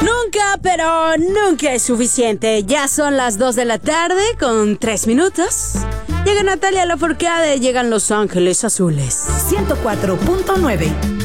Nunca, pero nunca es suficiente. Ya son las 2 de la tarde con 3 minutos. Llega Natalia Lafourcade, llegan Los Ángeles Azules. 104.9